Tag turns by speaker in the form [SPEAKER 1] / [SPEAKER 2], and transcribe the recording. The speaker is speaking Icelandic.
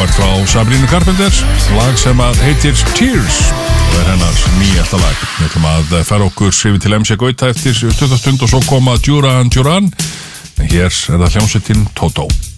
[SPEAKER 1] frábært frá Sabrina Carpenter, lag sem að heitir Tears og hennar nýjasta lag. Við ætlum að fara okkur yfir til MC Gauta eftir 20 stund og svo koma Duran Duran, en hér það hljómsveitin Toto.